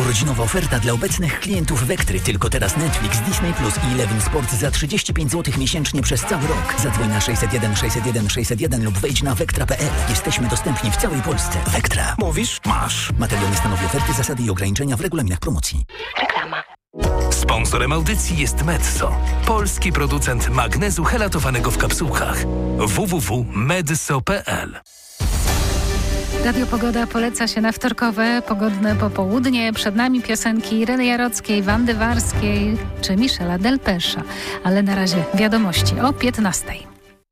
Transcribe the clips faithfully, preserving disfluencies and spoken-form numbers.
Urodzinowa oferta dla obecnych klientów Vectry. Tylko teraz Netflix, Disney Plus i Eleven Sport za trzydzieści pięć złotych miesięcznie przez cały rok. Zadzwoń na sześćset jeden sześćset jeden sześćset jeden lub wejdź na vectra kropka p l. Jesteśmy dostępni w całej Polsce. Vectra. Mówisz? Masz. Materiał nie stanowi oferty, zasady i ograniczenia w regulaminach promocji. Reklama. Sponsorem audycji jest Medzo, polski producent magnezu helatowanego w kapsułkach. w w w kropka medso kropka p l. Radio Pogoda poleca się na wtorkowe, pogodne popołudnie. Przed nami piosenki Ireny Jarockiej, Wandy Warskiej czy Michela Delpesza. Ale na razie wiadomości o piętnastej.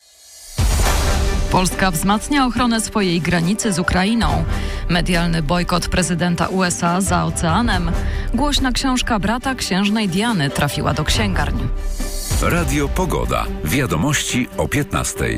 Polska wzmacnia ochronę swojej granicy z Ukrainą. Medialny bojkot prezydenta U S A za oceanem. Głośna książka brata księżnej Diany trafiła do księgarni. Radio Pogoda. Wiadomości o piętnastej.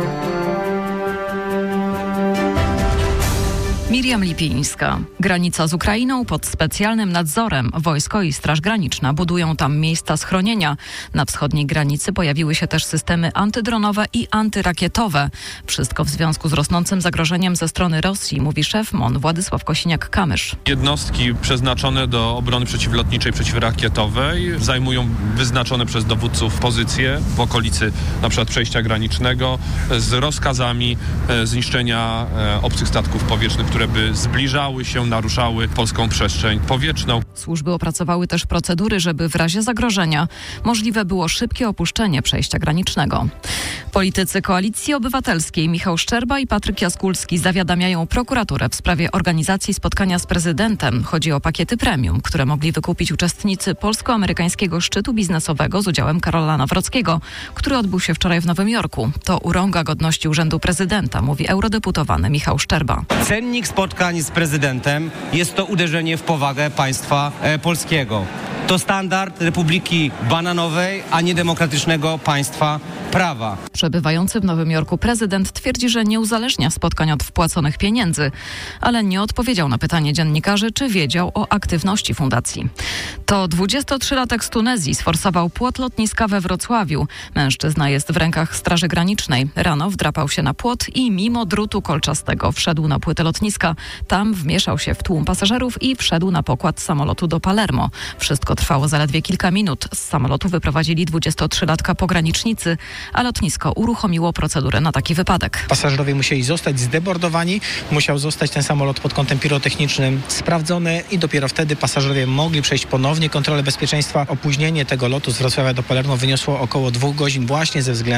Miriam Lipińska. Granica z Ukrainą pod specjalnym nadzorem. Wojsko i Straż Graniczna budują tam miejsca schronienia. Na wschodniej granicy pojawiły się też systemy antydronowe i antyrakietowe. Wszystko w związku z rosnącym zagrożeniem ze strony Rosji, mówi szef M O N Władysław Kosiniak-Kamysz. Jednostki przeznaczone do obrony przeciwlotniczej, przeciwrakietowej zajmują wyznaczone przez dowódców pozycje w okolicy np. przejścia granicznego z rozkazami zniszczenia obcych statków powietrznych, które by zbliżały się, naruszały polską przestrzeń powietrzną. Służby opracowały też procedury, żeby w razie zagrożenia możliwe było szybkie opuszczenie przejścia granicznego. Politycy Koalicji Obywatelskiej Michał Szczerba i Patryk Jaskulski zawiadamiają prokuraturę w sprawie organizacji spotkania z prezydentem. Chodzi o pakiety premium, które mogli wykupić uczestnicy polsko-amerykańskiego szczytu biznesowego z udziałem Karola Nawrockiego, który odbył się wczoraj w Nowym Jorku. To urąga godności urzędu prezydenta, mówi eurodeputowany Michał Szczerba. Cennik spotkań z prezydentem jest to uderzenie w powagę państwa e, polskiego. To standard Republiki Bananowej, a nie demokratycznego państwa prawa. Przebywający w Nowym Jorku prezydent twierdzi, że nie uzależnia spotkań od wpłaconych pieniędzy, ale nie odpowiedział na pytanie dziennikarzy, czy wiedział o aktywności fundacji. To dwudziestotrzylatek z Tunezji sforsował płot lotniska we Wrocławiu. Mężczyzna jest w rękach Straży Granicznej. Rano wdrapał się na płot i mimo drutu kolczastego wszedł na płytę lotniska. Tam wmieszał się w tłum pasażerów i wszedł na pokład samolotu do Palermo. Wszystko trwało zaledwie kilka minut. Z samolotu wyprowadzili dwudziestotrzylatka pogranicznicy, a lotnisko uruchomiło procedurę na taki wypadek. Pasażerowie musieli zostać zdebordowani, musiał zostać ten samolot pod kątem pirotechnicznym sprawdzony i dopiero wtedy pasażerowie mogli przejść ponownie kontrolę bezpieczeństwa. Opóźnienie tego lotu z Wrocławia do Palermo wyniosło około dwóch godzin właśnie ze względu